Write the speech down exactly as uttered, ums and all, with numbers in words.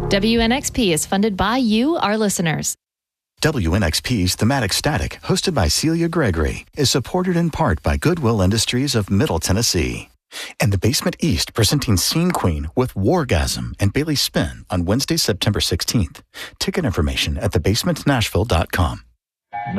W N X P is funded by you, our listeners. W N X P's Thematic Static, hosted by Celia Gregory, is supported in part by Goodwill Industries of Middle Tennessee. And the Basement East presenting Scene Queen with Wargasm and Bailey Spin on Wednesday, September sixteenth. Ticket information at the basement nashville dot com.